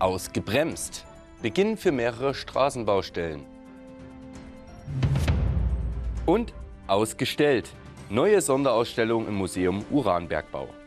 Ausgebremst. Beginn für mehrere Straßenbaustellen. Und ausgestellt. Neue Sonderausstellung im Museum Uranbergbau.